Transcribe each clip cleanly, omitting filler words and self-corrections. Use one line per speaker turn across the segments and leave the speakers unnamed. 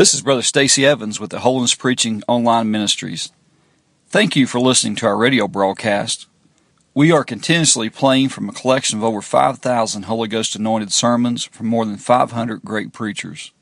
This is Brother Stacy Evans with the Holiness Preaching Online Ministries. Thank you for listening to our radio broadcast. We are continuously playing from a collection of over 5,000 Holy Ghost anointed sermons from more than 500 great preachers.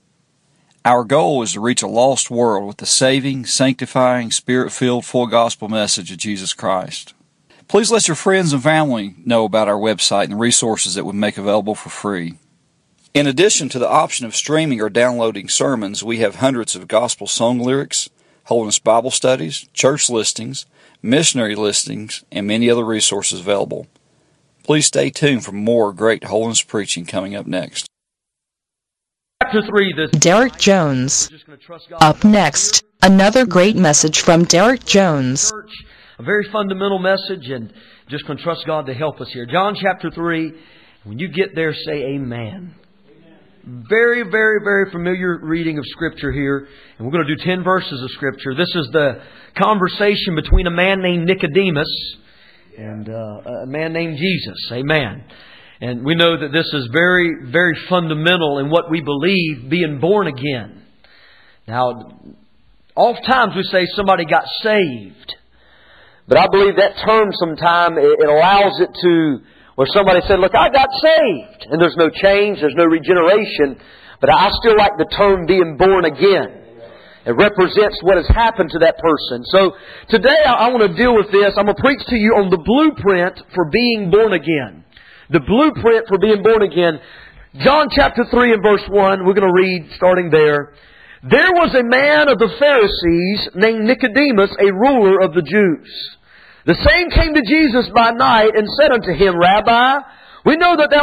Our goal is to reach a lost world with the saving, sanctifying, Spirit-filled, full gospel message of Jesus Christ. Please let your friends and family know about our website and the resources that we make available for free. In addition to the option of streaming or downloading sermons, we have hundreds of gospel song lyrics, Holiness Bible studies, church listings, missionary listings, and many other resources available. Please stay tuned for more great holiness preaching coming up next.
Chapter 3,
Derek Jones. Up next, another great message from Derek Jones.
A very fundamental message, and just going to trust God to help us here. John chapter 3, when you get there, say amen. Very, very, very familiar reading of Scripture here. And we're going to do 10 verses of Scripture. This is the conversation between a man named Nicodemus and a man named Jesus. Amen. And we know that this is very, very fundamental in what we believe, being born again. Now, oftentimes we say somebody got saved. But I believe that term sometimes it allows it to... where somebody said, look, I got saved. And there's no change, there's no regeneration. But I still like the term being born again. It represents what has happened to that person. So today I want to deal with this. I'm going to preach to you on the blueprint for being born again. The blueprint for being born again. John chapter 3 and verse 1, we're going to read starting there. There was a man of the Pharisees named Nicodemus, a ruler of the Jews. The same came to Jesus by night and said unto him, Rabbi, we know that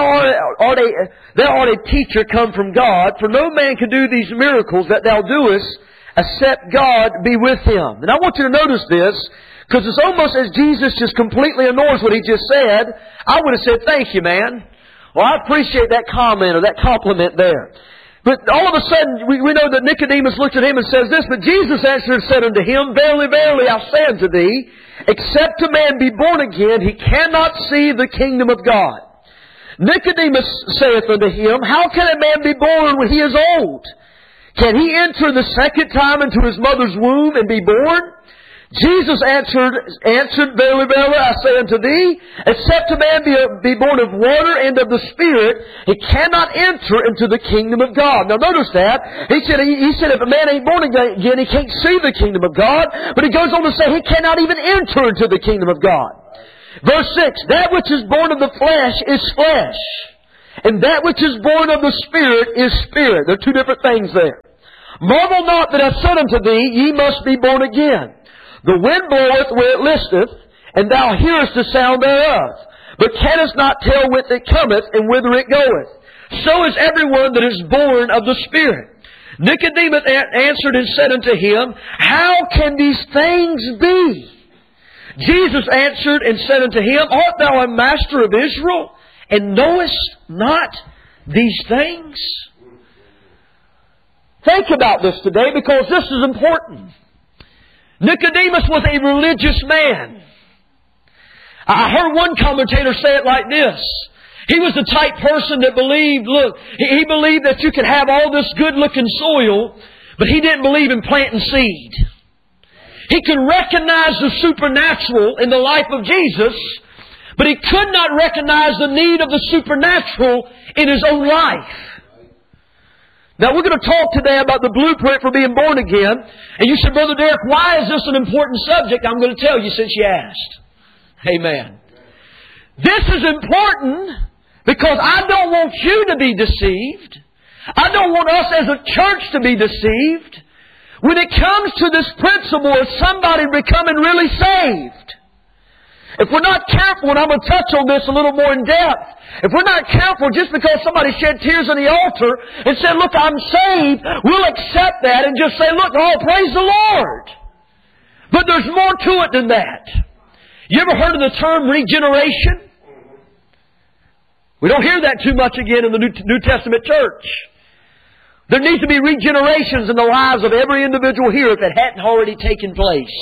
thou art a teacher come from God, for no man can do these miracles that thou doest, except God be with him. And I want you to notice this, because it's almost as Jesus just completely ignores what he just said. I would have said, thank you, man. Well, I appreciate that comment or that compliment there. But all of a sudden, we know that Nicodemus looked at him and says this, but Jesus answered and said unto him, Verily, verily, I say unto thee, except a man be born again, he cannot see the kingdom of God. Nicodemus saith unto him, How can a man be born when he is old? Can he enter the second time into his mother's womb and be born? Jesus answered, Verily, verily, I say unto thee, except a man be born of water and of the Spirit, he cannot enter into the kingdom of God. Now notice that. He said if a man ain't born again, he can't see the kingdom of God. But he goes on to say he cannot even enter into the kingdom of God. Verse 6, That which is born of the flesh is flesh, and that which is born of the Spirit is spirit. There are two different things there. Marvel not that I said unto thee, Ye must be born again. The wind bloweth where it listeth, and thou hearest the sound thereof, but canst not tell whence it cometh and whither it goeth. So is everyone that is born of the Spirit. Nicodemus answered and said unto him, How can these things be? Jesus answered and said unto him, Art thou a master of Israel, and knowest not these things? Think about this today, because this is important. Nicodemus was a religious man. I heard one commentator say it like this. He was the type person that believed, he believed that you could have all this good-looking soil, but he didn't believe in planting seed. He could recognize the supernatural in the life of Jesus, but he could not recognize the need of the supernatural in his own life. Now we're going to talk today about the blueprint for being born again. And you said, Brother Derek, why is this an important subject? I'm going to tell you since you asked. Amen. This is important because I don't want you to be deceived. I don't want us as a church to be deceived when it comes to this principle of somebody becoming really saved. If we're not careful, and I'm going to touch on this a little more in depth, if we're not careful just because somebody shed tears on the altar and said, look, I'm saved, we'll accept that and just say, look, oh, praise the Lord. But there's more to it than that. You ever heard of the term regeneration? We don't hear that too much again in the New Testament church. There needs to be regenerations in the lives of every individual here if it hadn't already taken place.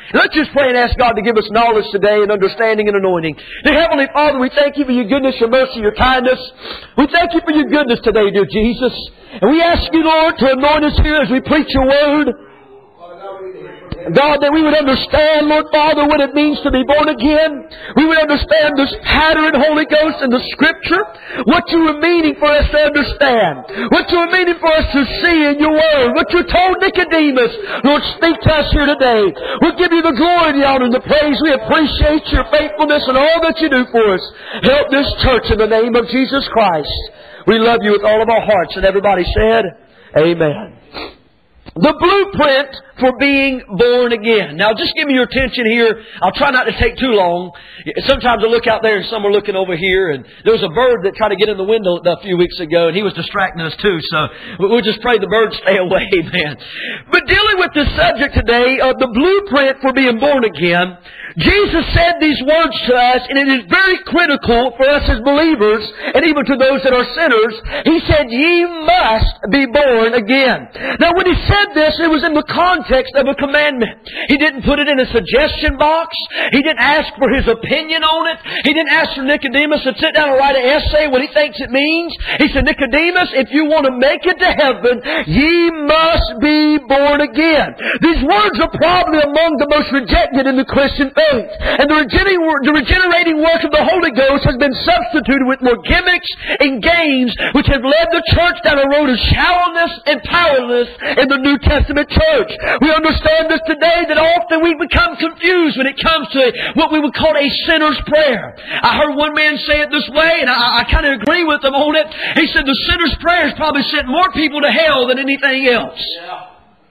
Let's just pray and ask God to give us knowledge today and understanding and anointing. Dear Heavenly Father, we thank You for Your goodness, Your mercy, Your kindness. We thank You for Your goodness today, dear Jesus. And we ask You, Lord, to anoint us here as we preach Your Word. God, that we would understand, Lord Father, what it means to be born again. We would understand this pattern, Holy Ghost, in the Scripture. What You were meaning for us to understand. What You were meaning for us to see in Your Word. What You told Nicodemus. Lord, speak to us here today. We'll give You the glory, the honor, and the praise. We appreciate Your faithfulness and all that You do for us. Help this church in the name of Jesus Christ. We love You with all of our hearts. And everybody said, Amen. The blueprint for being born again. Now just give me your attention here. I'll try not to take too long. Sometimes I look out there and some are looking over here, and there was a bird that tried to get in the window a few weeks ago, and he was distracting us too, so we'll just pray the bird stay away, man. But dealing with this subject today of the blueprint for being born again, Jesus said these words to us, and it is very critical for us as believers, and even to those that are sinners. He said, Ye must be born again. Now when He said this, it was in the context of a commandment. He didn't put it in a suggestion box. He didn't ask for his opinion on it. He didn't ask for Nicodemus to sit down and write an essay what he thinks it means. He said, Nicodemus, if you want to make it to heaven, ye must be born again. These words are probably among the most rejected in the Christian faith. And the regenerating work of the Holy Ghost has been substituted with more gimmicks and games, which have led the church down a road of shallowness and powerlessness in the New Testament church. We understand this today, that often we become confused when it comes to what we would call a sinner's prayer. I heard one man say it this way, and I kind of agree with him on it. He said the sinner's prayer has probably sent more people to hell than anything else. Yeah.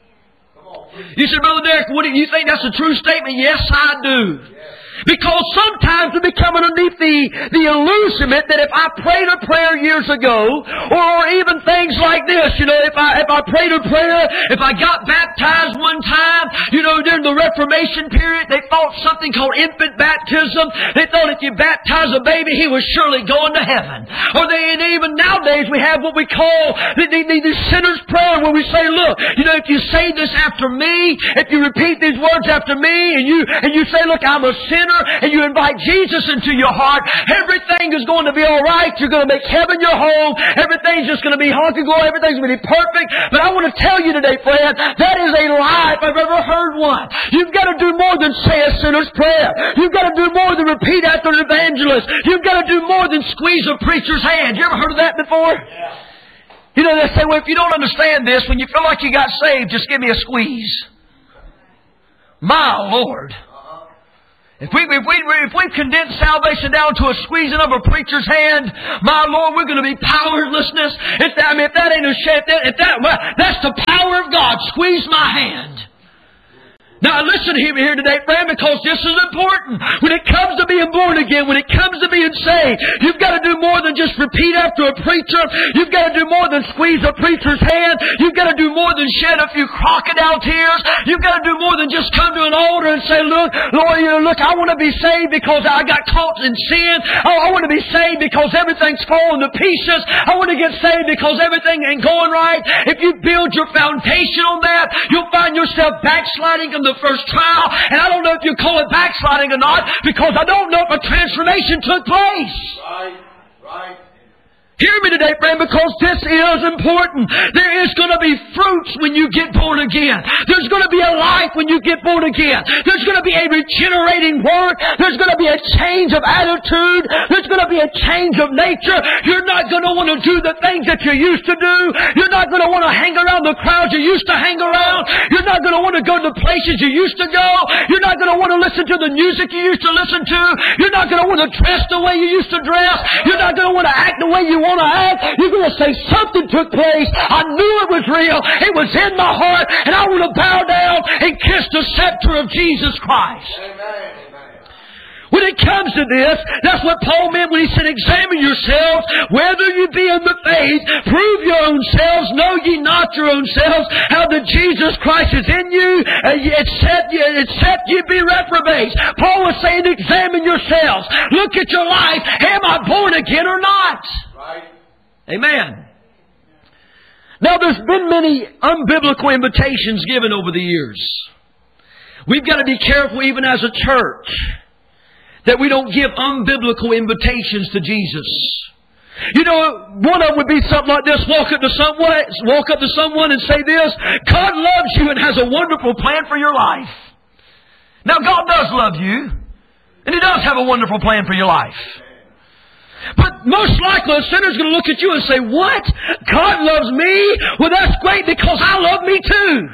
You said, Brother Derek, what do you think that's a true statement? Yes, I do. Because sometimes we become underneath the illusionment that if I prayed a prayer years ago, or even things like this, if I prayed a prayer, if I got baptized one time, during the Reformation period, they thought something called infant baptism. They thought if you baptize a baby, he was surely going to heaven. And even nowadays we have what we call the sinner's prayer, where we say, look, if you say this after me, if you repeat these words after me, and you say, look, I'm a sinner, and you invite Jesus into your heart, everything is going to be alright. You're going to make heaven your home. Everything's just going to be hunky-dory. Everything's going to be perfect. But I want to tell you today, friend, that is a lie if I've ever heard one. You've got to do more than say a sinner's prayer. You've got to do more than repeat after an evangelist. You've got to do more than squeeze a preacher's hand. You ever heard of that before? Yeah. They say, well, if you don't understand this, when you feel like you got saved, just give me a squeeze. My Lord. If we condense salvation down to a squeezing of a preacher's hand, my Lord, we're going to be powerlessness. If that ain't a shit, that's the power of God. Squeeze my hand. Now listen to me here today, friend, because this is important. When it comes to being born again, when it comes to being saved, you've got to do more than just repeat after a preacher. You've got to do more than squeeze a preacher's hand. You've got to do more than shed a few crocodile tears. You've got to do more than just come to an altar and say, look, Lord, look, I want to be saved because I got caught in sin. I want to be saved because everything's falling to pieces. I want to get saved because everything ain't going right. If you build your foundation on that, you'll find yourself backsliding on the first trial. And I don't know if you call it backsliding or not, because I don't know if a transformation took place. Right. Hear me today, friend, because this is important. There is going to be fruits when you get born again. There's going to be a life when you get born again. There's going to be a regenerating work. There's going to be a change of attitude. There's going to be a change of nature. You're not going to want to do the things that you used to do. You're not going to want to hang around the crowds you used to hang around. You're not going to want to go to the places you used to go. You're not going to want to listen to the music you used to listen to. You're not going to want to dress the way you used to dress. You're not going to want to act the way you want to act. You're going to say something took place. I knew it was real. It was in my heart, and I want to bow down and kiss the scepter of Jesus Christ. Amen. When it comes to this, that's what Paul meant when he said, examine yourselves, whether you be in the faith, prove your own selves, know ye not your own selves, how that Jesus Christ is in you, except ye be reprobates. Paul was saying, examine yourselves. Look at your life. Am I born again or not? Right. Amen. Now there's been many unbiblical invitations given over the years. We've got to be careful even as a church that we don't give unbiblical invitations to Jesus. You know, one of them would be something like this. Walk up to someone and say this: God loves you and has a wonderful plan for your life. Now, God does love you, and He does have a wonderful plan for your life. But most likely a sinner's going to look at you and say, what? God loves me? Well, that's great because I love me too.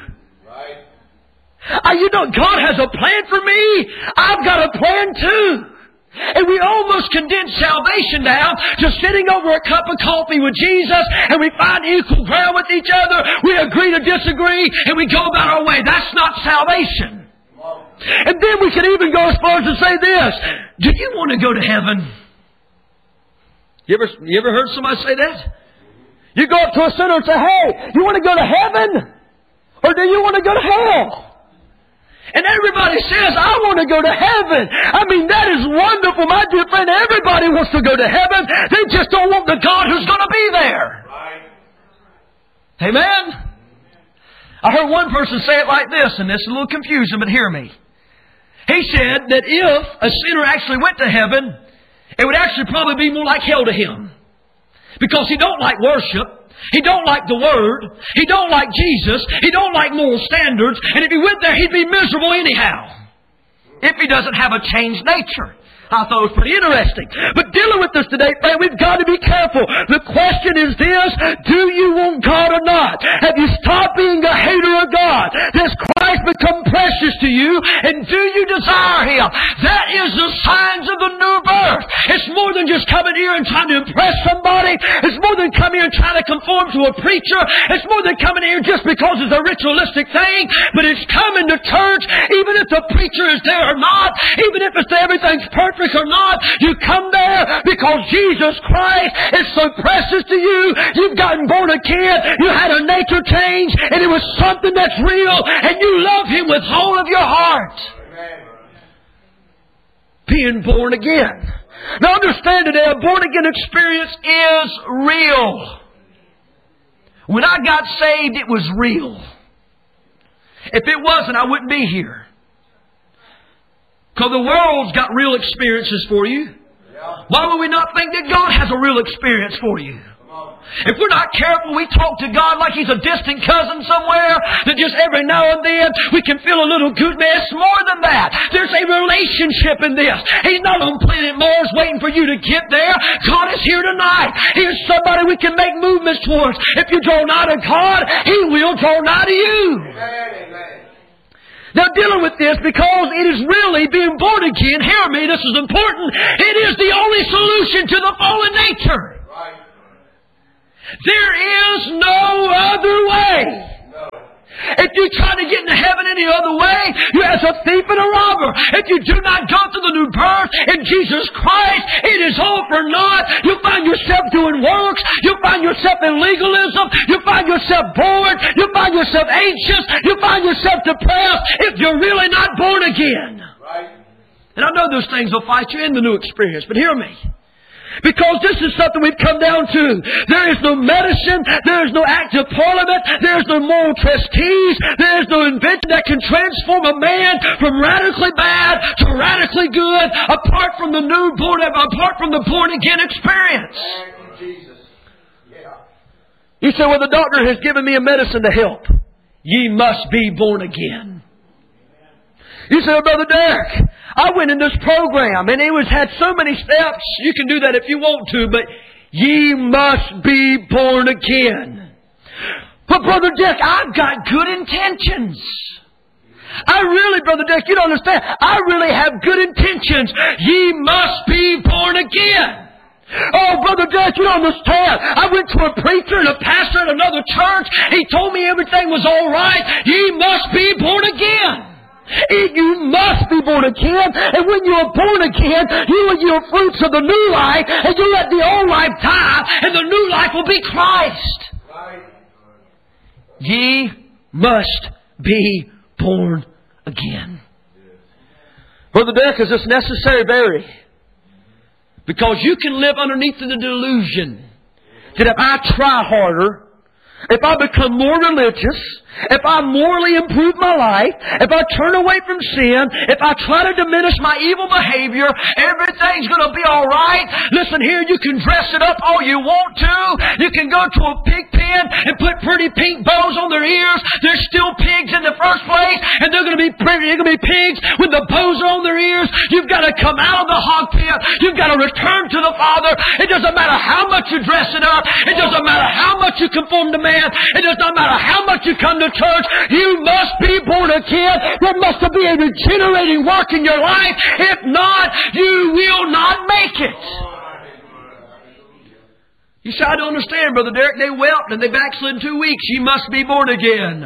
You know, God has a plan for me. I've got a plan too. And we almost condense salvation down to sitting over a cup of coffee with Jesus, and we find equal ground with each other. We agree to disagree, and we go about our way. That's not salvation. And then we can even go as far as to say this: do you want to go to heaven? You ever heard somebody say that? You go up to a sinner and say, hey, you want to go to heaven? Or do you want to go to hell? And everybody says, I want to go to heaven. I mean, that is wonderful, my dear friend. Everybody wants to go to heaven. They just don't want the God who's going to be there. Right. Amen? I heard one person say it like this, and this is a little confusing, but hear me. He said that if a sinner actually went to heaven, it would actually probably be more like hell to him. Because he don't like worship. He don't like the Word. He don't like Jesus. He don't like moral standards. And if he went there, he'd be miserable anyhow. If he doesn't have a changed nature. I thought it was pretty interesting. But dealing with this today, friend, we've got to be careful. The question is this: do you want God or not? Have you stopped being a hater of God? Does Christ become precious to you? And do you desire Him? That is the signs of the new birth. It's more than just coming here and trying to impress somebody. It's more than coming here and trying to conform to a preacher. It's more than coming here just because it's a ritualistic thing. But it's coming to church even if the preacher is there or not. Even if everything's perfect or not, you come there because Jesus Christ is so precious to you. You've gotten born again. You had a nature change, and it was something that's real, and you love Him with all of your heart. Amen. Being born again. Now understand today, a born again experience is real. When I got saved, it was real. If it wasn't, I wouldn't be here. Because the world's got real experiences for you. Why would we not think that God has a real experience for you? If we're not careful, we talk to God like He's a distant cousin somewhere, that just every now and then we can feel a little good. Man, it's more than that. There's a relationship in this. He's not on planet Mars waiting for you to get there. God is here tonight. He is somebody we can make movements towards. If you draw nigh to God, He will draw nigh to you. Amen. Now, dealing with this, because it is really being born again, hear me, this is important, it is the only solution to the fallen nature. Right. There is no other way. No. If you try to get into heaven any other way, you're as a thief and a robber. If you do not go through the new birth in Jesus Christ, it is all for naught. You'll find yourself doing works. You'll find yourself in legalism. You'll find yourself bored. You'll find yourself anxious. You'll find yourself depressed if you're really not born again. Right. And I know those things will fight you in the new experience, but hear me. Because this is something we've come down to. There is no medicine. There is no act of parliament. There is no moral trustees. There is no invention that can transform a man from radically bad to radically good apart from the born again experience. You say, well, the doctor has given me a medicine to help. Ye must be born again. You say, well, Brother Derek, I went in this program and it had so many steps. You can do that if you want to, but ye must be born again. But Brother Derek, I've got good intentions. Brother Derek, you don't understand. I really have good intentions. Ye must be born again. Oh, Brother Derek, you don't understand. I went to a preacher and a pastor at another church. He told me everything was all right. Ye must be born again. You must be born again, and when you are born again, you will yield fruits of the new life, and you let the old life die, and the new life will be Christ. Right. Ye must be born again. Brother Derek, is this necessary? Very. Because you can live underneath the delusion that if I try harder, if I become more religious, if I morally improve my life, if I turn away from sin, if I try to diminish my evil behavior, everything's going to be all right. Listen here, you can dress it up all you want to. You can go to a pig pen and put pretty pink bows on their ears. They're still pigs in the first place, and they're going to be pigs with the bows on their ears. You've got to come out of the hog pen. You've got to return to the Father. It doesn't matter how much you dress it up. It doesn't matter how much you conform to man. It does not matter how much you come to church. You must be born again. There must be a regenerating work in your life. If not, you will not make it. You say, I don't understand, Brother Derek. They wept and they backslid in 2 weeks. You must be born again.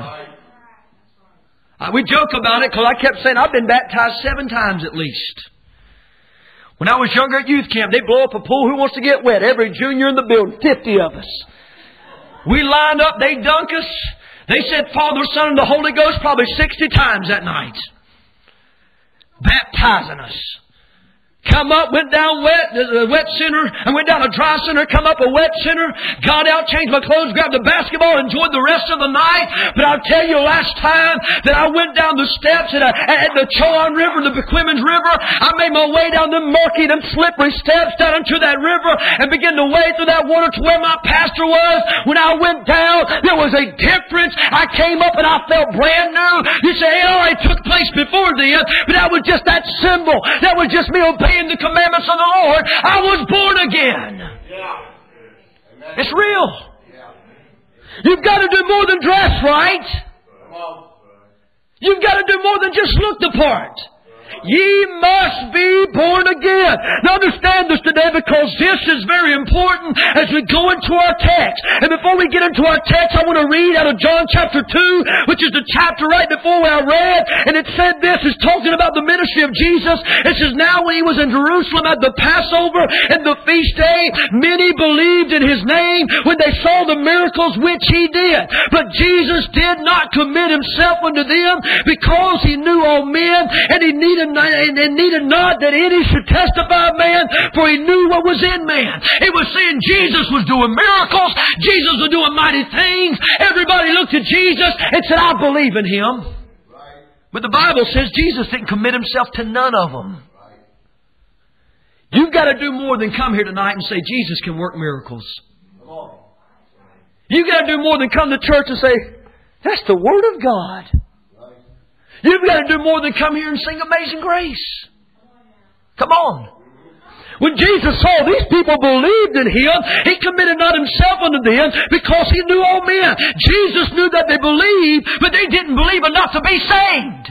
We joke about it because I kept saying I've been baptized 7 times at least. When I was younger at youth camp, they blow up a pool. Who wants to get wet? Every junior in the building, 50 of us. We lined up, they dunk us. They said Father, Son, and the Holy Ghost probably 60 times that night. Baptizing us. Come up, went down wet center, and went down a dry center, come up a wet center, got out, changed my clothes, grabbed the basketball, enjoyed the rest of the night. But I'll tell you, last time that I went down the steps at the Chowan River, the Bequimans River, I made my way down the murky, them slippery steps down into that river and began to wade through that water to where my pastor was. When I went down, there was a difference. I came up and I felt brand new. You say, it took place before then, but that was just that symbol. That was just me obeying the commandments of the Lord. I was born again. It's real. You've got to do more than dress right. You've got to do more than just look the part. Ye must be born again. Now understand this today, because this is very important as we go into our text. And before we get into our text, I want to read out of John chapter 2, which is the chapter right before where I read. And it said this, it's talking about the ministry of Jesus. It says, now when He was in Jerusalem at the Passover and the feast day, many believed in His name when they saw the miracles which He did. But Jesus did not commit Himself unto them, because He knew all men, and He needed not that any should testify of man, for He knew what was in man. It was saying Jesus was doing miracles. Jesus was doing mighty things. Everybody looked at Jesus and said, I believe in Him. But the Bible says Jesus didn't commit Himself to none of them. You've got to do more than come here tonight and say Jesus can work miracles. You've got to do more than come to church and say, that's the Word of God. You've got to do more than come here and sing Amazing Grace. Come on. When Jesus saw these people believed in Him, He committed not Himself unto them, because He knew all men. Jesus knew that they believed, but they didn't believe enough to be saved.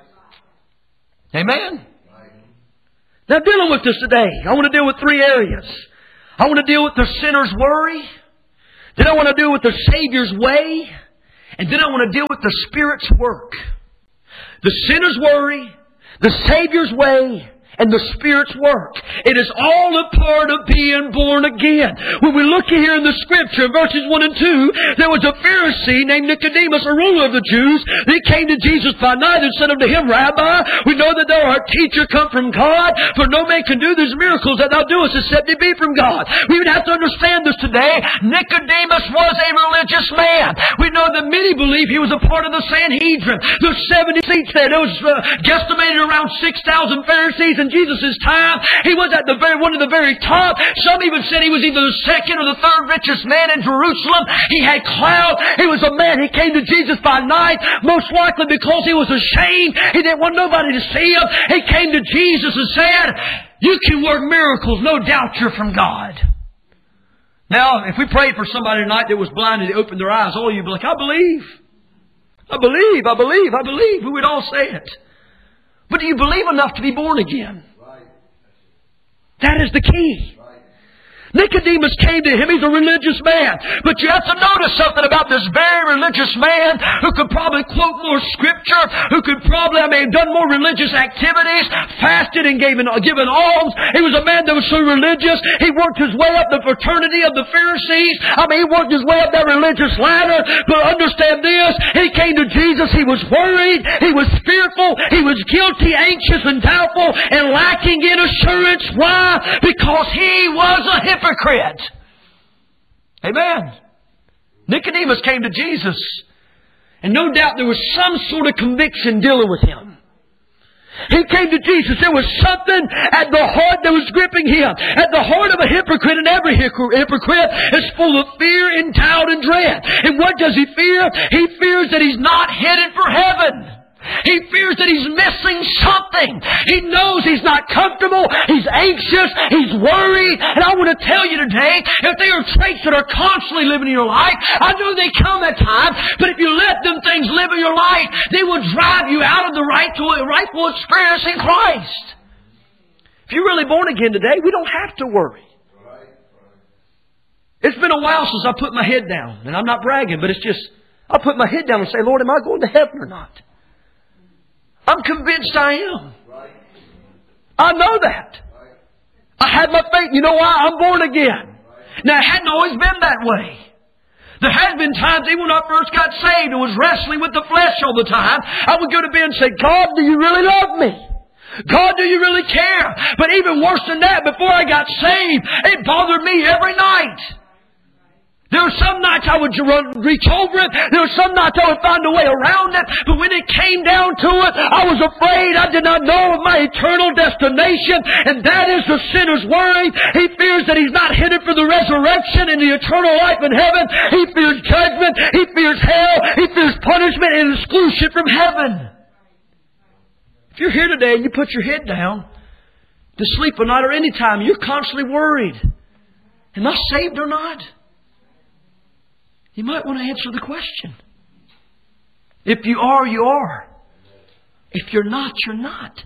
Amen? Now, dealing with this today, I want to deal with 3 areas. I want to deal with the sinner's worry. Then I want to deal with the Savior's way. And then I want to deal with the Spirit's work. The sinner's worry, the Savior's way, and the Spirit's work. It is all a part of being born again. When we look here in the Scripture, verses 1 and 2, there was a Pharisee named Nicodemus, a ruler of the Jews. He came to Jesus by night and said unto Him, Rabbi, we know that thou art teacher come from God, for no man can do these miracles that thou doest except they be from God. We would have to understand this today. Nicodemus was a religious man. We know that many believe he was a part of the Sanhedrin. There's 70 seats there. There was guesstimated around 6,000 Pharisees in Jesus' time. He was at one of the very top. Some even said he was either the second or the third richest man in Jerusalem. He had clout. He was a man. He came to Jesus by night, most likely because he was ashamed. He didn't want nobody to see him. He came to Jesus and said, you can work miracles. No doubt you're from God. Now, if we prayed for somebody tonight that was blind and they opened their eyes, all of you would be like, I believe. I believe, I believe, I believe. We would all say it. But do you believe enough to be born again? That is the key. Nicodemus came to Him. He's a religious man. But you have to notice something about this very religious man who could probably quote more Scripture, who could probably, done more religious activities, fasted and given alms. He was a man that was so religious. He worked his way up the fraternity of the Pharisees. He worked his way up that religious ladder. But understand this, he came to Jesus. He was worried. He was fearful. He was guilty, anxious, and doubtful, and lacking in assurance. Why? Because he was a hypocrite. Amen. Nicodemus came to Jesus, and no doubt there was some sort of conviction dealing with him. He came to Jesus. There was something at the heart that was gripping him. At the heart of a hypocrite, and every hypocrite is full of fear and doubt and dread. And what does he fear? He fears that he's not headed for heaven. He fears that he's missing something. He knows he's not comfortable. He's anxious. He's worried. And I want to tell you today, if there are traits that are constantly living in your life, I know they come at times, but if you let them things live in your life, they will drive you out of the rightful experience in Christ. If you're really born again today, we don't have to worry. It's been a while since I put my head down. And I'm not bragging, but it's just, I put my head down and say, Lord, am I going to heaven or not? I'm convinced I am. I know that. I had my faith. You know why? I'm born again. Now, it hadn't always been that way. There has been times, even when I first got saved and was wrestling with the flesh all the time, I would go to bed and say, God, do you really love me? God, do you really care? But even worse than that, before I got saved, it bothered me every night. There were some nights I would reach over it. There were some nights I would find a way around it. But when it came down to it, I was afraid. I did not know of my eternal destination. And that is the sinner's worry. He fears that he's not headed for the resurrection and the eternal life in heaven. He fears judgment. He fears hell. He fears punishment and exclusion from heaven. If you're here today and you put your head down to sleep at night or any time, you're constantly worried. Am I saved or not? You might want to answer the question. If you are, you are. If you're not, you're not.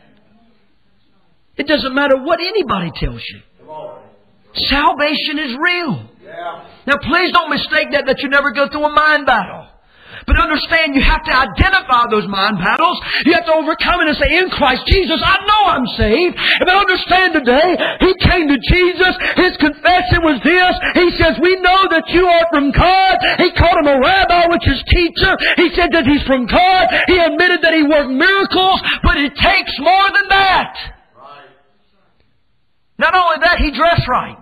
It doesn't matter what anybody tells you. Salvation is real. Now please don't mistake that you never go through a mind battle. But understand, you have to identify those mind battles. You have to overcome it and say, in Christ Jesus, I know I'm saved. But understand today, he came to Jesus. His confession was this. He says, we know that you are from God. He called him a rabbi, which is teacher. He said that he's from God. He admitted that he worked miracles. But it takes more than that. Not only that, he dressed right.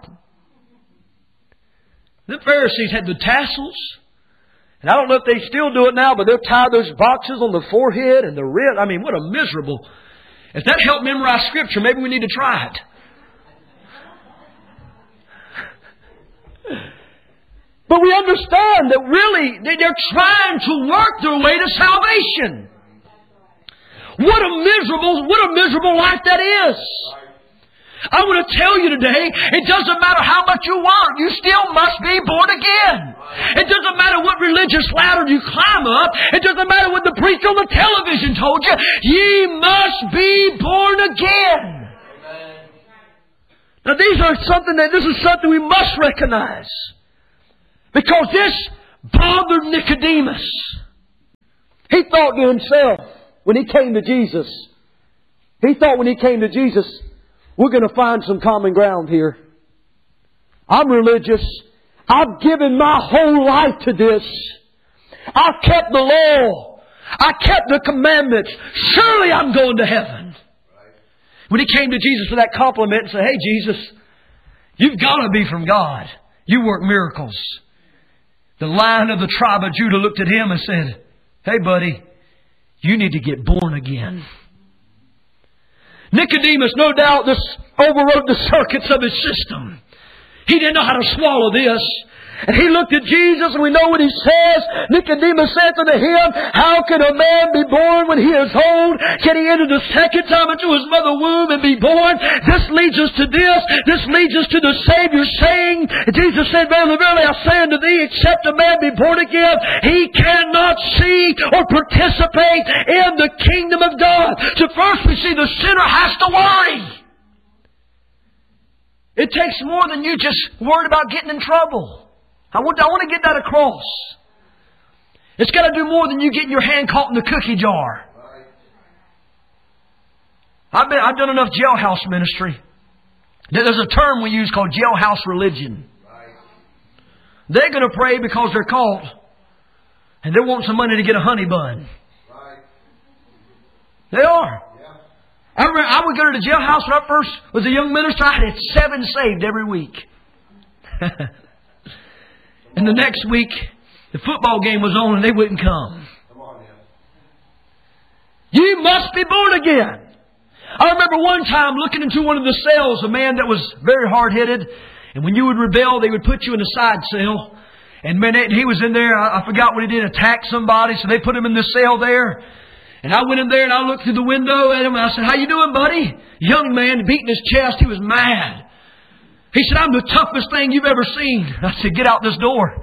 The Pharisees had the tassels. And I don't know if they still do it now, but they'll tie those boxes on the forehead and the wrist. I mean, what a miserable. If that helped memorize Scripture, maybe we need to try it. But we understand that really they're trying to work their way to salvation. What a miserable life that is. I want to tell you today, it doesn't matter how much you want, you still must be born again. It doesn't matter what religious ladder you climb up. It doesn't matter what the preacher on the television told you. Ye must be born again. Now this is something we must recognize. Because this bothered Nicodemus. He thought to himself when he came to Jesus. We're going to find some common ground here. I'm religious. I've given my whole life to this. I've kept the law. I kept the commandments. Surely I'm going to heaven. When he came to Jesus for that compliment and said, hey Jesus, you've got to be from God. You work miracles. The Lion of the tribe of Judah looked at him and said, hey buddy, you need to get born again. Nicodemus, no doubt, this overrode the circuits of his system. He didn't know how to swallow this. And he looked at Jesus, and we know what he says. Nicodemus said unto him, how can a man be born when he is old? Can he enter the second time into his mother's womb and be born? This leads us to this. This leads us to the Savior saying, Jesus said, verily, verily, I say unto thee, except a man be born again, he cannot see or participate in the kingdom of God. So first we see the sinner has to worry. It takes more than you just worried about getting in trouble. I want to get that across. It's got to do more than you getting your hand caught in the cookie jar. I've done enough jailhouse ministry. There's a term we use called jailhouse religion. They're going to pray because they're caught. And they want some money to get a honey bun. They are. I would go to the jailhouse when I first was a young minister. I had 7 saved every week. And the next week, the football game was on and they wouldn't come. Ye must be born again. I remember one time looking into one of the cells, a man that was very hard-headed. And when you would rebel, they would put you in a side cell. And man, he was in there, I forgot what he did, attack somebody. So they put him in this cell there. And I went in there and I looked through the window at him and I said, "How you doing, buddy?" Young man, beating his chest. He was mad. He said, "I'm the toughest thing you've ever seen." I said, "Get out this door."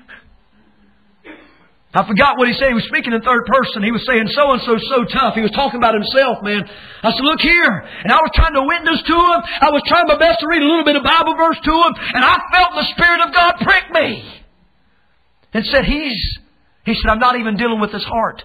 I forgot what he said. He was speaking in third person. He was saying, "So-and-so's so tough." He was talking about himself, man. I said, "Look here." And I was trying to witness to him. I was trying my best to read a little bit of Bible verse to him. And I felt the Spirit of God prick me. And said, he said, "I'm not even dealing with his heart.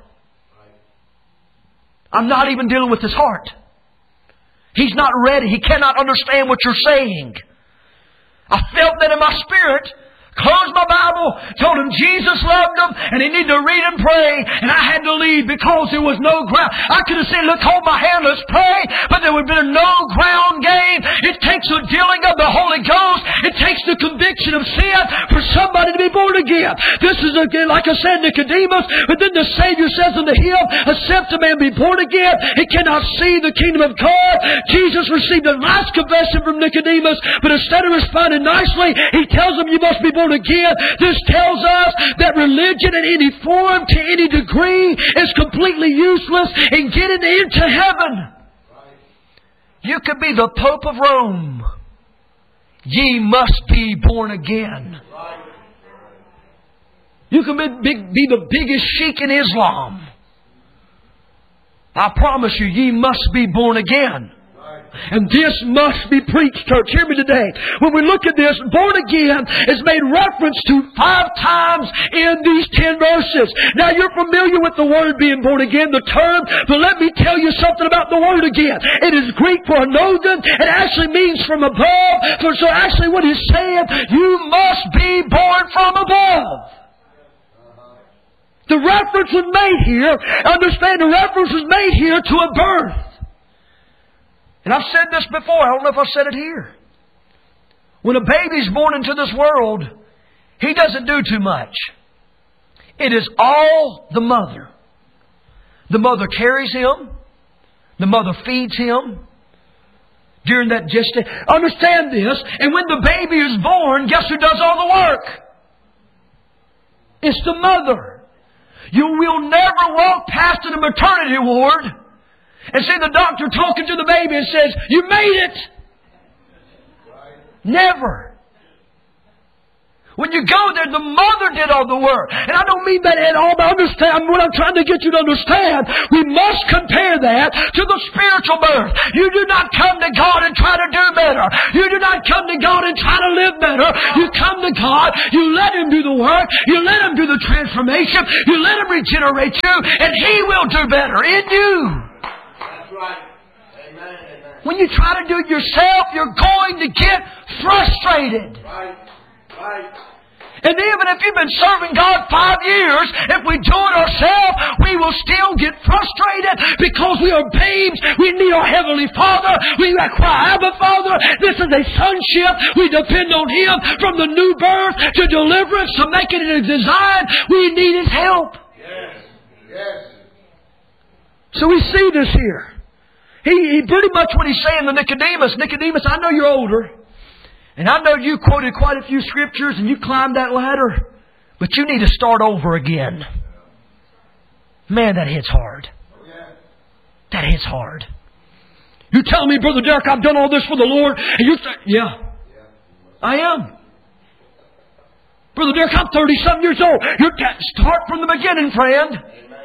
I'm not even dealing with his heart. He's not ready. He cannot understand what you're saying." I felt that in my spirit. Closed my Bible, told him Jesus loved him, and he needed to read and pray, and I had to leave because there was no ground. I could have said, "Look, hold my hand, let's pray," but there would have been no ground game. It takes the dealing of the Holy Ghost. It takes the conviction of sin for somebody to be born again. This is, again, like I said, Nicodemus, but then the Savior says unto him, "Except a man be born again, he cannot see the kingdom of God." Jesus received a nice confession from Nicodemus, but instead of responding nicely, he tells him, "You must be born again." This tells us that religion in any form, to any degree, is completely useless in getting into heaven. You could be the Pope of Rome. Ye must be born again. You can be the biggest sheikh in Islam. I promise you, ye must be born again. And this must be preached, church. Hear me today. When we look at this, born again is made reference to 5 times in these 10 verses. Now you're familiar with the word being born again, the term, but let me tell you something about the word again. It is Greek for anogen. It actually means from above. So actually what he's saying, you must be born from above. The reference was made here, understand the reference was made here to a birth. And I've said this before, I don't know if I've said it here. When a baby's born into this world, he doesn't do too much. It is all the mother. The mother carries him. The mother feeds him. During that gestation. Understand this. And when the baby is born, guess who does all the work? It's the mother. You will never walk past in a maternity ward and see the doctor talking to the baby and says, "You made it." Never. When you go there, the mother did all the work. And I don't mean that at all, but understand what I'm trying to get you to understand. We must compare that to the spiritual birth. You do not come to God and try to do better. You do not come to God and try to live better. You come to God, you let Him do the work, you let Him do the transformation, you let Him regenerate you, and He will do better in you.
Right. Amen.
When you try to do it yourself, you're going to get frustrated.
Right. Right.
And even if you've been serving God 5 years, if we do it ourselves, we will still get frustrated because we are babes. We need our Heavenly Father. We cry, "Abba, Father." This is a sonship. We depend on Him from the new birth to deliverance to making it a design. We need His help.
Yes. Yes.
So we see this here. He pretty much what he's saying to Nicodemus. Nicodemus, I know you're older. And I know you quoted quite a few scriptures and you climbed that ladder. But you need to start over again. Man, that hits hard. That hits hard. You tell me, Brother Derek, I've done all this for the Lord. And you say, "Yeah, I am. Brother Derek, I'm 30-something years old." Start from the beginning, friend.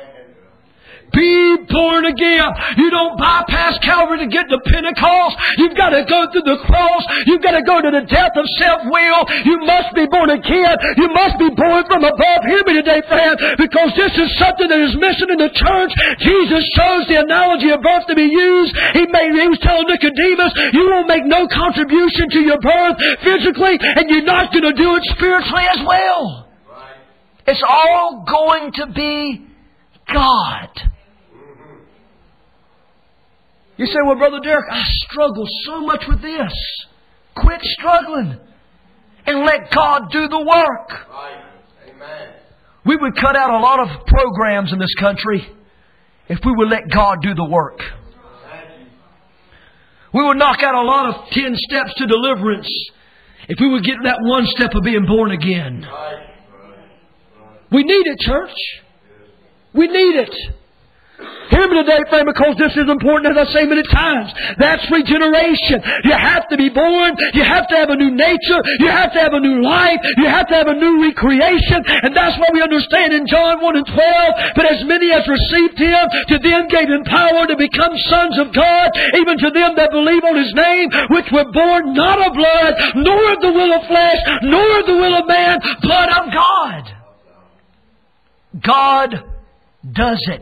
Be born again. You don't bypass Calvary to get to Pentecost. You've got to go through the cross. You've got to go to the death of self-will. You must be born again. You must be born from above. Hear me today, friend, because this is something that is missing in the church. Jesus chose the analogy of birth to be used. He was telling Nicodemus, you will make no contribution to your birth physically, and you're not going to do it spiritually as well.
Right.
It's all going to be God. You say, "Well, Brother Derek, I struggle so much with this." Quit struggling and let God do the work.
Right. Amen.
We would cut out a lot of programs in this country if we would let God do the work. We would knock out a lot of 10 steps to deliverance if we would get that one step of being born again. We need it, church. We need it. Hear me today, friend, because this is important, as I say many times. That's regeneration. You have to be born. You have to have a new nature. You have to have a new life. You have to have a new recreation. And that's what we understand in John 1 and 12. But as many as received Him, to them gave Him power to become sons of God, even to them that believe on His name, which were born not of blood, nor of the will of flesh, nor of the will of man, but of God. God does it.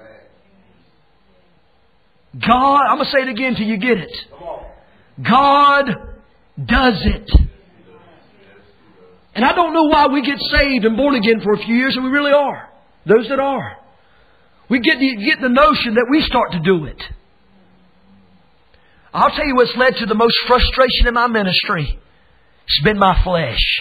God, I'm going to say it again till you get it. God does it. And I don't know why we get saved and born again for a few years, and we really are. Those that are. We get the notion that we start to do it. I'll tell you what's led to the most frustration in my ministry. It's been my flesh.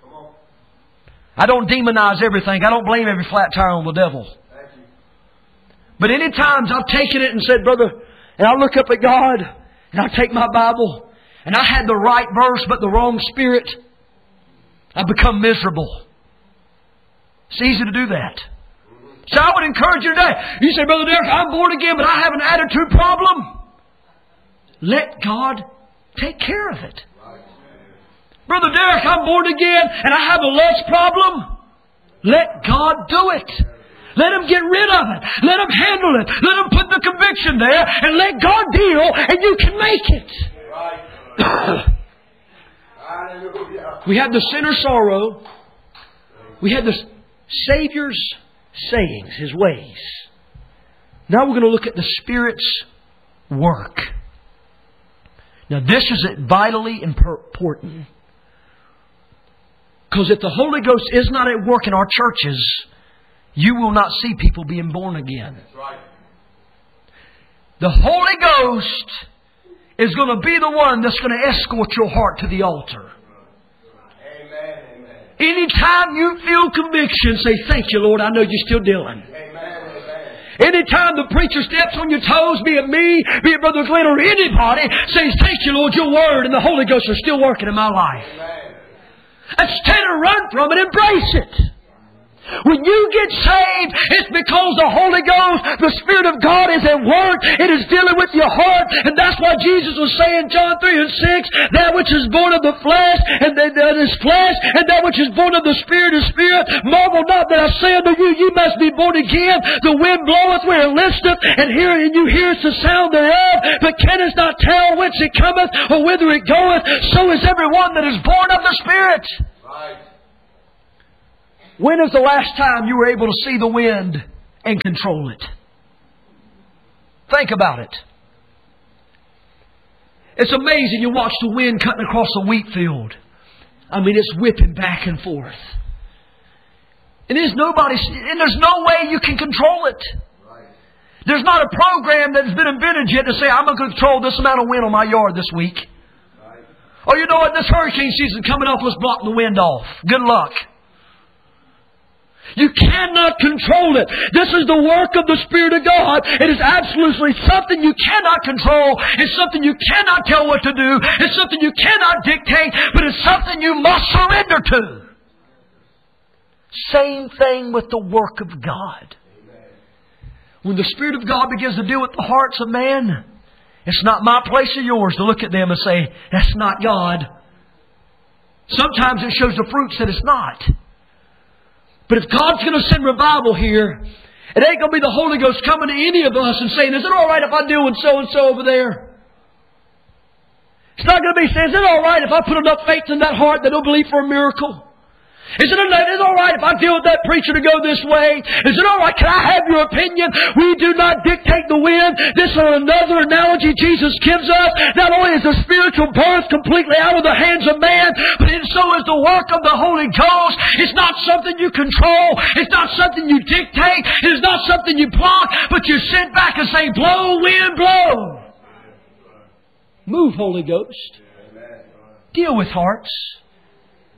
I don't demonize everything. I don't blame every flat tire on the devil. But any times I've taken it and said, brother, and I look up at God, and I take my Bible, and I had the right verse but the wrong spirit, I become miserable. It's easy to do that. So I would encourage you today. You say, Brother Derek, I'm born again, but I have an attitude problem. Let God take care of it. Brother Derek, I'm born again, and I have a lust problem. Let God do it. Let Him get rid of it. Let Him handle it. Let Him put the conviction there and let God deal, and you can make it. We had the sinner's sorrow. We had the Savior's sayings, His ways. Now we're going to look at the Spirit's work. Now this is vitally important. Because if the Holy Ghost is not at work in our churches, you will not see people being born again.
That's right.
The Holy Ghost is going to be the one that's going to escort your heart to the altar.
Amen. Amen.
Anytime you feel conviction, say, thank you, Lord, I know you're still dealing.
Amen.
Anytime the preacher steps on your toes, be it me, be it Brother Glenn, or anybody, say, thank you, Lord, your Word and the Holy Ghost are still working in my life.
Amen.
Instead of run from it, embrace it. When you get saved, it's because the Holy Ghost, the Spirit of God is at work. It is dealing with your heart. And that's why Jesus was saying, John 3 and 6, that which is born of the flesh, and that is flesh, and that which is born of the Spirit is spirit. Marvel not that I say unto you, you must be born again. The wind bloweth where it listeth, and you hear the sound thereof, but cannot not tell whence it cometh, or whither it goeth. So is every one that is born of the Spirit.
Right.
When is the last time you were able to see the wind and control it? Think about it. It's amazing. You watch the wind cutting across a wheat field. I mean, it's whipping back and forth. And there's no way you can control it.
Right.
There's not a program that's been invented yet to say, I'm going to control this amount of wind on my yard this week.
Right.
Oh, you know what? This hurricane season coming up, let's block the wind off. Good luck. You cannot control it. This is the work of the Spirit of God. It is absolutely something you cannot control. It's something you cannot tell what to do. It's something you cannot dictate, but it's something you must surrender to. Same thing with the work of God. When the Spirit of God begins to deal with the hearts of man, it's not my place or yours to look at them and say, that's not God. Sometimes it shows the fruits that it's not. But if God's going to send revival here, it ain't going to be the Holy Ghost coming to any of us and saying, is it all right if I deal with so-and-so over there? It's not going to be saying, is it all right if I put enough faith in that heart that they'll believe for a miracle? Is it all right if I deal with that preacher to go this way? Is it all right? Can I have your opinion? We do not dictate the wind. This is another analogy Jesus gives us. Not only is the spiritual birth completely out of the hands of man, but so is the work of the Holy Ghost. It's not something you control. It's not something you dictate. It's not something you block, but you sit back and say, blow, wind, blow. Move, Holy Ghost. Deal with hearts.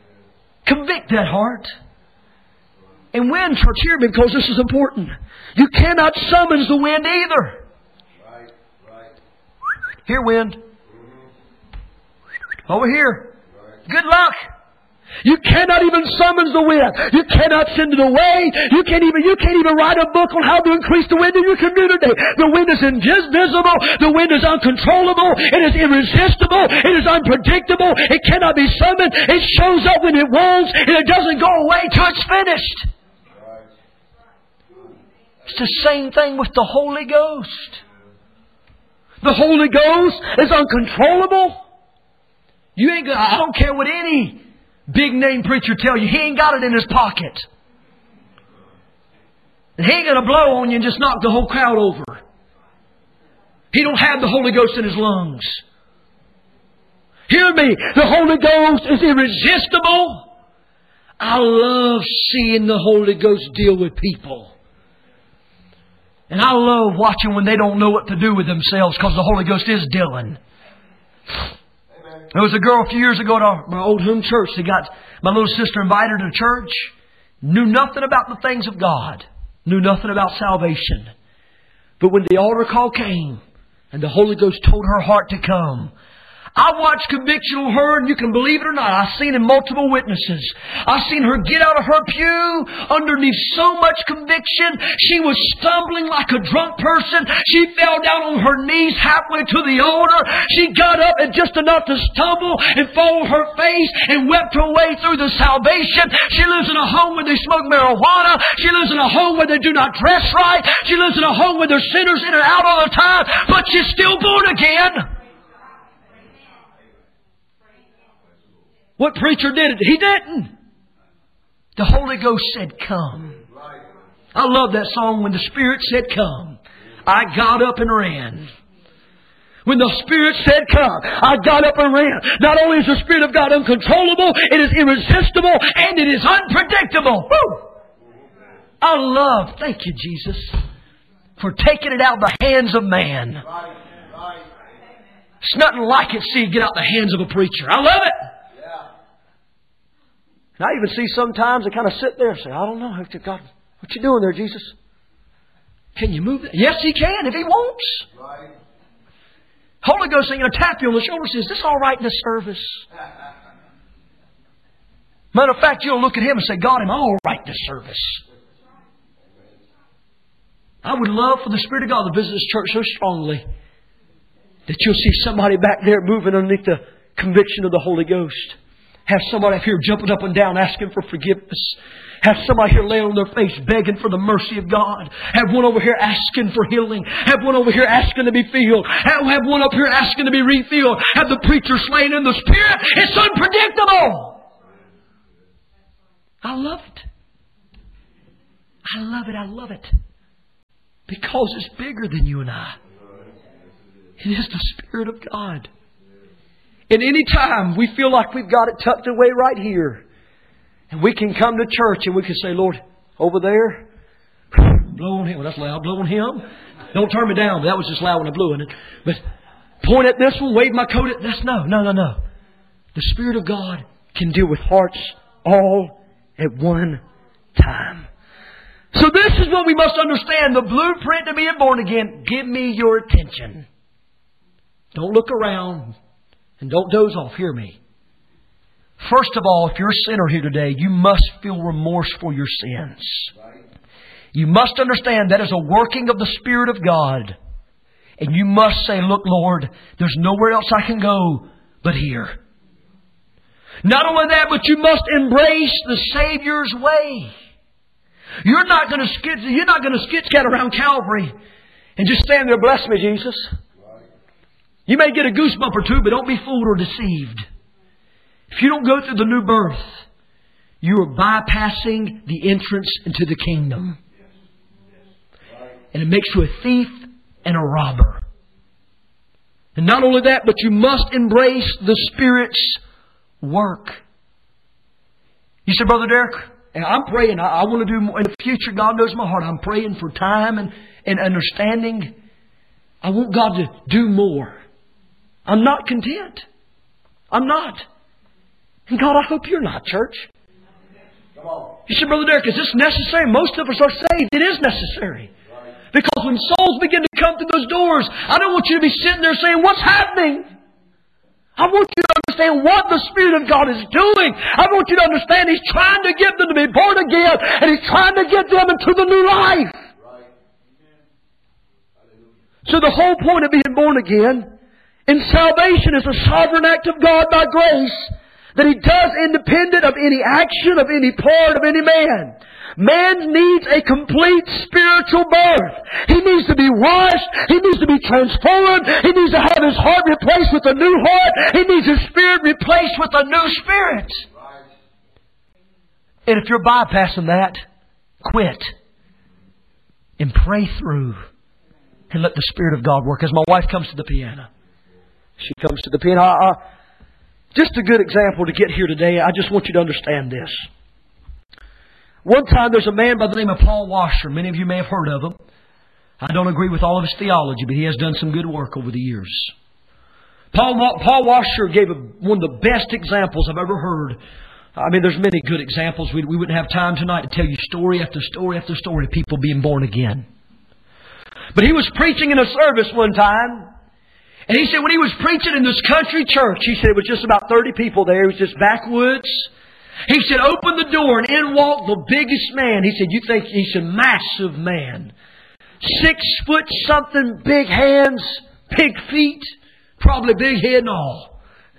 Convict that heart. And wind, church, hear me, because this is important. You cannot summons the wind either.
Right. Right.
Here, wind. Over here. Good luck. You cannot even summons the wind. You cannot send it away. You can't even write a book on how to increase the wind in your community. The wind is invisible. The wind is uncontrollable. It is irresistible. It is unpredictable. It cannot be summoned. It shows up when it wants, and it doesn't go away till it's finished. It's the same thing with the Holy Ghost. The Holy Ghost is uncontrollable. I don't care what any big name preacher tell you. He ain't got it in his pocket. And he ain't going to blow on you and just knock the whole crowd over. He don't have the Holy Ghost in his lungs. Hear me. The Holy Ghost is irresistible. I love seeing the Holy Ghost deal with people. And I love watching when they don't know what to do with themselves, because the Holy Ghost is dealing. There was a girl a few years ago at my old home church. My little sister invited her to church. Knew nothing about the things of God. Knew nothing about salvation. But when the altar call came and the Holy Ghost told her heart to come, I watched conviction on her, and you can believe it or not, I've seen in multiple witnesses. I've seen her get out of her pew underneath so much conviction. She was stumbling like a drunk person. She fell down on her knees halfway to the altar. She got up and just enough to stumble and fall on her face and wept her way through the salvation. She lives in a home where they smoke marijuana. She lives in a home where they do not dress right. She lives in a home where there's sinners in and out all the time. But she's still born again. What preacher did it? He didn't. The Holy Ghost said, come. I love that song, when the Spirit said, come. I got up and ran. When the Spirit said, come, I got up and ran. Not only is the Spirit of God uncontrollable, it is irresistible, and it is unpredictable. Woo! Thank you, Jesus, for taking it out of the hands of man. It's nothing like it, see, get out the hands of a preacher. I love it. And I even see sometimes they kind of sit there and say, I don't know, God, what you doing there, Jesus? Can you move that? Yes, He can if He wants. Right. Holy Ghost ain't going to tap you on the shoulder and say, is this all right in this service? Matter of fact, you'll look at Him and say, God, am I all right in this service? I would love for the Spirit of God to visit this church so strongly that you'll see somebody back there moving underneath the conviction of the Holy Ghost. Have somebody up here jumping up and down asking for forgiveness. Have somebody here laying on their face begging for the mercy of God. Have one over here asking for healing. Have one over here asking to be filled. Have one up here asking to be refilled. Have the preacher slain in the Spirit. It's unpredictable. I love it. I love it. I love it. Because it's bigger than you and I. It is the Spirit of God. And any time we feel like we've got it tucked away right here, and we can come to church and we can say, Lord, over there, blow on Him. Well, that's loud. Blow on Him. Don't turn me down. That was just loud when I blew in it. But point at this one, wave my coat at this. No. The Spirit of God can deal with hearts all at one time. So this is what we must understand. The blueprint to being born again. Give me your attention. Don't look around. And don't doze off. Hear me. First of all, if you're a sinner here today, you must feel remorse for your sins. You must understand that is a working of the Spirit of God. And you must say, look, Lord, there's nowhere else I can go but here. Not only that, but you must embrace the Savior's way. You're not going to skit around Calvary and just stand there, bless me, Jesus. You may get a goosebump or two, but don't be fooled or deceived. If you don't go through the new birth, you are bypassing the entrance into the kingdom. And it makes you a thief and a robber. And not only that, but you must embrace the Spirit's work. You say, Brother Derek, I'm praying. I want to do more in the future. God knows my heart. I'm praying for time and understanding. I want God to do more. I'm not content. I'm not. And God, I hope you're not, church. You said, Brother Derek, is this necessary? Most of us are saved. It is necessary. Because when souls begin to come through those doors, I don't want you to be sitting there saying, what's happening? I want you to understand what the Spirit of God is doing. I want you to understand He's trying to get them to be born again, and He's trying to get them into the new life. So the whole point of being born again in salvation is a sovereign act of God by grace that He does independent of any action, of any part, of any man. Man needs a complete spiritual birth. He needs to be washed. He needs to be transformed. He needs to have his heart replaced with a new heart. He needs his spirit replaced with a new spirit. And if you're bypassing that, quit. And pray through. And let the Spirit of God work. As my wife comes to the piano. She comes to the piano. Just a good example to get here today. I just want you to understand this. One time there's a man by the name of Paul Washer. Many of you may have heard of him. I don't agree with all of his theology, but he has done some good work over the years. Paul Washer gave one of the best examples I've ever heard. I mean, there's many good examples. We wouldn't have time tonight to tell you story after story after story of people being born again. But he was preaching in a service one time. And he said when he was preaching in this country church, he said it was just about 30 people there. It was just backwoods. He said, open the door and in walked the biggest man. He said, he said, massive man. 6 foot something, big hands, big feet, probably big head and all.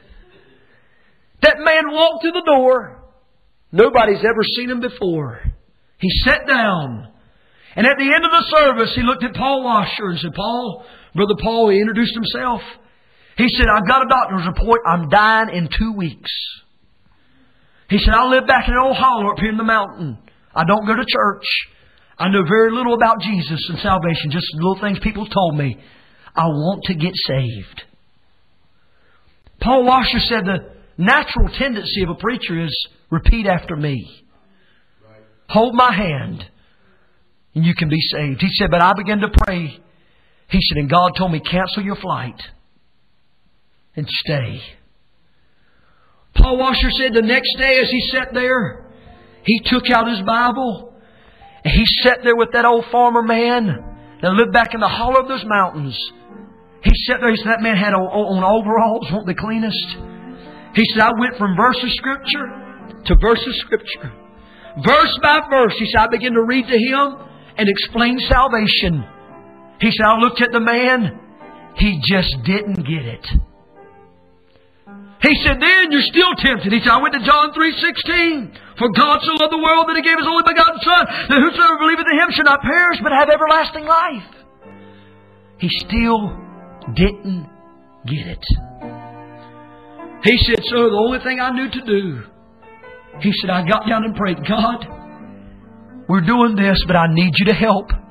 That man walked through the door. Nobody's ever seen him before. He sat down. And at the end of the service, he looked at Paul Washer and said, Brother Paul, he introduced himself. He said, I've got a doctor's report. I'm dying in 2 weeks. He said, I live back in an old hollow up here in the mountain. I don't go to church. I know very little about Jesus and salvation. Just little things people told me. I want to get saved. Paul Washer said the natural tendency of a preacher is repeat after me. Hold my hand and you can be saved. He said, but I began to pray. He said, and God told me, cancel your flight and stay. Paul Washer said the next day as he sat there, he took out his Bible and he sat there with that old farmer man that lived back in the hollow of those mountains. He sat there, he said that man had on overalls, weren't the cleanest. He said, I went from verse of Scripture to verse of Scripture. Verse by verse, he said, I began to read to him and explain salvation. He said, I looked at the man, he just didn't get it. He said, then you're still tempted. He said, I went to John 3:16. For God so loved the world that He gave His only begotten Son, that whosoever believeth in Him should not perish, but have everlasting life. He still didn't get it. He said, so the only thing I knew to do, he said, I got down and prayed, God, we're doing this, but I need you to help.